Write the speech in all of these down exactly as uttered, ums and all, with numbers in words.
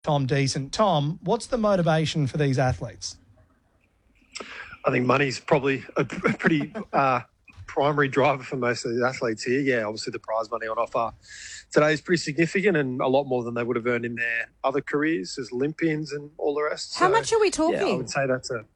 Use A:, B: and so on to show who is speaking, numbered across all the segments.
A: Tom Decent. Tom, what's the motivation for these athletes?
B: I think money's probably a pretty uh, primary driver for most of the athletes here. Yeah, obviously the prize money on offer today is pretty significant and a lot more than they would have earned in their other careers as Olympians and all the rest.
C: How
B: so,
C: much are we talking?
B: Yeah, I would say that's a...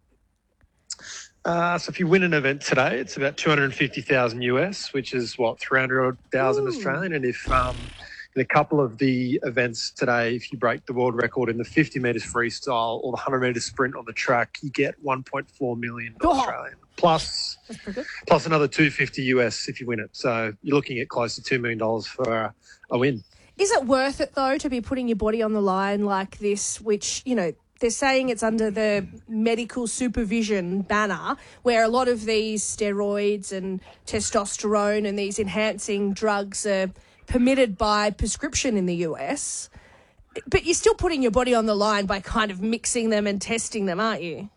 B: Uh, so if you win an event today, it's about two hundred fifty thousand US, which is, what, three hundred thousand Australian. And if... Um, In a couple of the events today, if you break the world record in the fifty metres freestyle or the one hundred metres sprint on the track, you get one point four million
C: Oh.
B: Australian. Plus, plus another two hundred fifty U S if you win it. So you're looking at close to two million dollars for a, a win.
C: Is it worth it, though, to be putting your body on the line like this, which, you know, they're saying it's under the medical supervision banner, where a lot of these steroids and testosterone and these enhancing drugs are permitted by prescription in the U S, but you're still putting your body on the line by kind of mixing them and testing them, aren't you?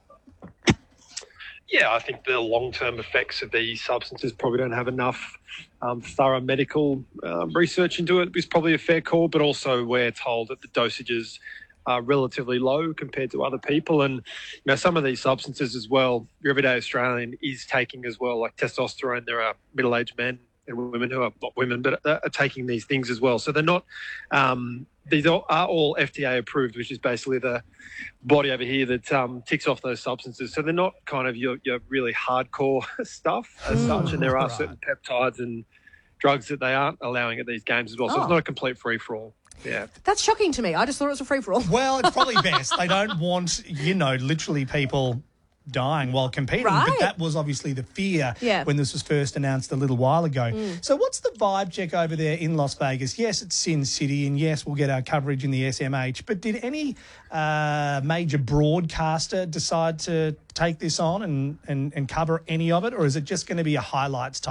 B: Yeah, I think the long-term effects of these substances probably don't have enough um, thorough medical um, research into it. It's probably a fair call, but also we're told that the dosages are relatively low compared to other people. And, you know, some of these substances as well, your everyday Australian is taking as well, like testosterone. There are middle-aged men and women who are not women, but are taking these things as well. So they're not, um, these are all F D A approved, which is basically the body over here that um, ticks off those substances. So they're not kind of your, your really hardcore stuff as
C: Mm.
B: such. And there are
A: Right.
B: certain peptides and drugs that they aren't allowing at these games as well. So
C: Oh.
B: it's not a complete free-for-all. Yeah.
C: That's shocking to me. I just thought it was a free-for-all.
A: Well, it's probably best. They don't want, you know, literally people dying while competing.
C: Right.
A: But that was obviously the fear
C: Yeah.
A: when this was first announced a little while ago.
C: Mm.
A: So what's the vibe check over there in Las Vegas? Yes, it's Sin City, and yes, we'll get our coverage in the S M H. But did any uh, major broadcaster decide to take this on and, and, and cover any of it, or is it just going to be a highlights type